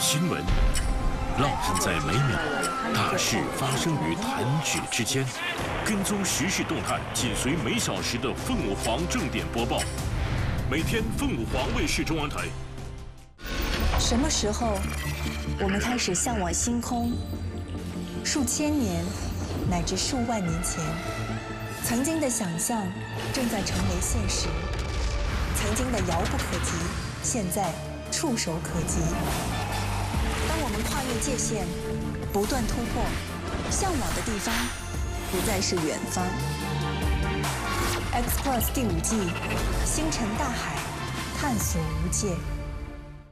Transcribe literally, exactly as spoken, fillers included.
新闻，烙印在每秒，大事发生于弹指之间。跟踪时事动态，紧随每小时的凤舞凰正点播报。每天凤舞凰卫视中央台。 什么时候，我们开始向往星空？数千年，乃至数万年前，曾经的想象正在成为现实，曾经的遥不可及，现在触手可及。当我们跨越界限，不断突破，向往的地方不再是远方。X Plus 第五季，星辰大海，探索无界。